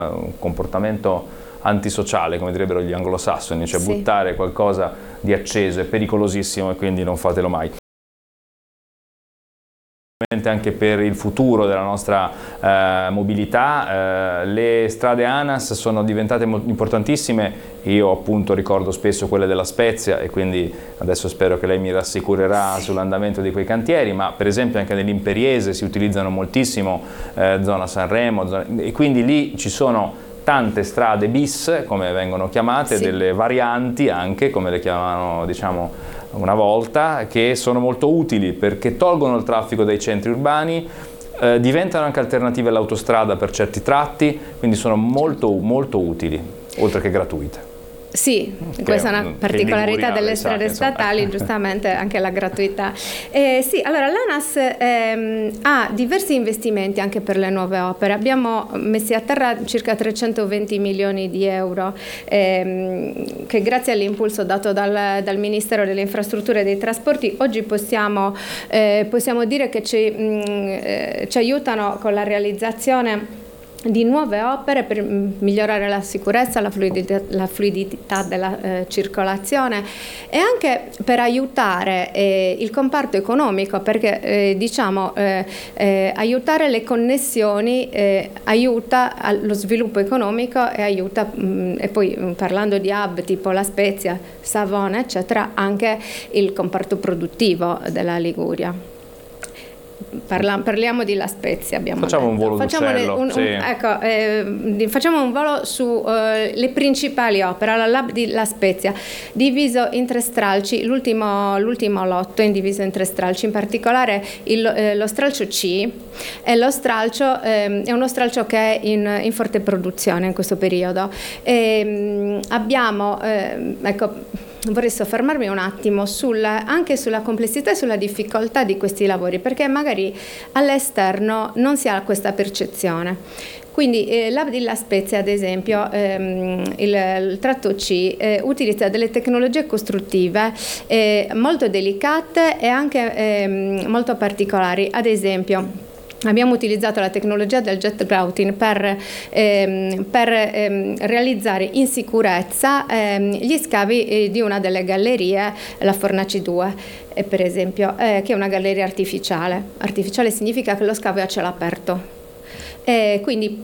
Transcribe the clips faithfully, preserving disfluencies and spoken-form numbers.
un comportamento antisociale, come direbbero gli anglosassoni, cioè sì. buttare qualcosa di acceso è pericolosissimo e quindi non fatelo mai. Anche per il futuro della nostra eh, mobilità, eh, le strade ANAS sono diventate importantissime. Io appunto ricordo spesso quelle della Spezia e quindi adesso spero che lei mi rassicurerà sì. sull'andamento di quei cantieri, ma per esempio anche nell'Imperiese si utilizzano moltissimo, eh, zona Sanremo, zona, e quindi lì ci sono tante strade bis, come vengono chiamate, sì. delle varianti anche, come le chiamano, diciamo, una volta, che sono molto utili perché tolgono il traffico dai centri urbani, eh, diventano anche alternative all'autostrada per certi tratti, quindi sono molto, molto utili, oltre che gratuite. Sì, che questa è una particolarità delle strade statali, giustamente anche la gratuità. Eh, sì, allora l'ANAS ehm, ha diversi investimenti anche per le nuove opere. Abbiamo messi a terra circa trecentoventi milioni di euro ehm, che grazie all'impulso dato dal, dal Ministero delle Infrastrutture e dei Trasporti oggi possiamo, eh, possiamo dire che ci, mh, eh, ci aiutano con la realizzazione di nuove opere per migliorare la sicurezza, la fluidità, la fluidità della eh, circolazione e anche per aiutare eh, il comparto economico, perché eh, diciamo eh, eh, aiutare le connessioni eh, aiuta allo sviluppo economico e aiuta mh, e poi mh, parlando di hub tipo La Spezia, Savona eccetera, anche il comparto produttivo della Liguria. Parla, parliamo di La Spezia, abbiamo facciamo detto. un volo facciamo un, sì. un, ecco, eh, facciamo un volo su eh, le principali opere. La Lab di La Spezia, diviso in tre stralci, l'ultimo, l'ultimo lotto è diviso in tre stralci, in particolare il, eh, lo stralcio C è, lo stralcio, eh, è uno stralcio che è in, in forte produzione in questo periodo. E, abbiamo, eh, ecco, vorrei soffermarmi un attimo sul, anche sulla complessità e sulla difficoltà di questi lavori, perché magari all'esterno non si ha questa percezione. Quindi eh, l'Hub di La Spezia, ad esempio, ehm, il, il tratto C eh, utilizza delle tecnologie costruttive eh, molto delicate e anche ehm, molto particolari. Ad esempio, abbiamo utilizzato la tecnologia del jet grouting per, ehm, per ehm, realizzare in sicurezza ehm, gli scavi eh, di una delle gallerie, la Fornaci due, eh, per esempio, eh, che è una galleria artificiale. Artificiale significa che lo scavo è a cielo aperto. E quindi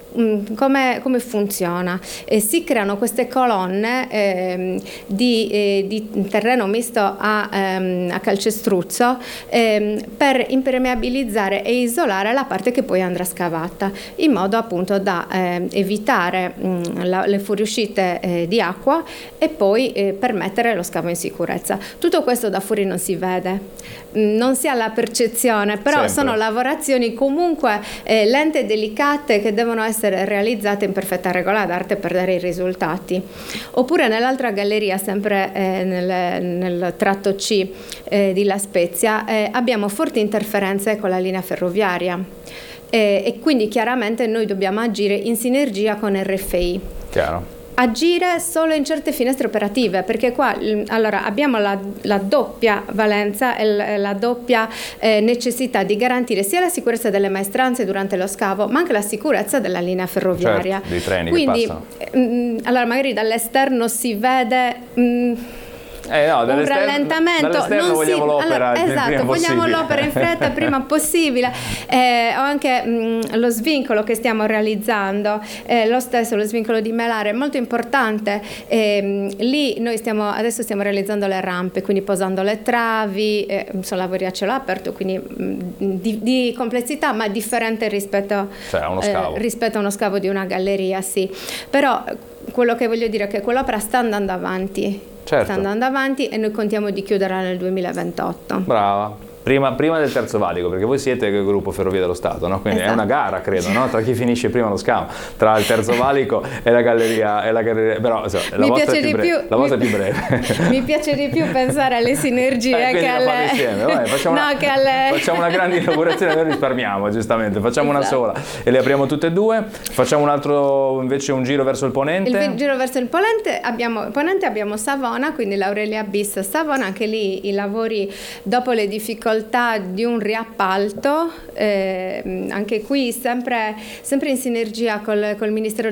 Come, come funziona? Eh, si creano queste colonne eh, di, eh, di terreno misto a, ehm, a calcestruzzo eh, per impermeabilizzare e isolare la parte che poi andrà scavata, in modo appunto da eh, evitare mh, la, le fuoriuscite eh, di acqua e poi eh, permettere lo scavo in sicurezza. Tutto questo da fuori non si vede, non si ha la percezione, però Sempre. sono lavorazioni comunque eh, lente e delicate che devono essere realizzate in perfetta regola d'arte per dare i risultati. Oppure nell'altra galleria, sempre eh, nel, nel tratto C eh, di La Spezia, eh, abbiamo forti interferenze con la linea ferroviaria eh, e quindi chiaramente noi dobbiamo agire in sinergia con R F I. Chiaro. Agire solo in certe finestre operative, perché qua allora abbiamo la, la doppia valenza e la doppia eh, necessità di garantire sia la sicurezza delle maestranze durante lo scavo, ma anche la sicurezza della linea ferroviaria. Certo, dei treni Quindi, che passano. Mh, allora magari dall'esterno si vede mh, Eh no, un rallentamento, non vogliamo si, l'opera allora, il esatto, prima vogliamo possibile. l'opera in fretta il prima possibile, eh, o anche mh, lo svincolo che stiamo realizzando, eh, lo stesso, lo svincolo di Melare è molto importante, eh, lì noi stiamo, adesso stiamo realizzando le rampe, quindi posando le travi, eh, sono lavori a cielo aperto, quindi mh, di, di complessità ma differente rispetto, cioè, a uno scavo. Eh, rispetto a uno scavo di una galleria, sì, però quello che voglio dire è che quell'opera sta andando avanti. Certo. Sta andando avanti e noi contiamo di chiuderla nel duemilaventotto. Brava. Prima, prima del terzo valico, perché voi siete il gruppo Ferrovie dello Stato, no? Quindi esatto. È una gara, credo, no? Tra chi finisce prima lo scavo, tra il terzo valico e la galleria, e la galleria però insomma, la, mi vostra piace è più di breve, più, la vostra mi, è più breve. Mi piace di più pensare alle sinergie eh, che alle... insieme. Vabbè, facciamo, no, una, che alle... facciamo una grande inaugurazione, noi risparmiamo, giustamente, facciamo esatto. una sola e le apriamo tutte e due, facciamo un altro, invece un giro verso il ponente. Il giro verso il ponente abbiamo, ponente abbiamo Savona, quindi l'Aurelia Bis Savona, anche lì i lavori dopo le difficoltà difficoltà di un riappalto, eh, anche qui sempre, sempre in sinergia col, col Ministero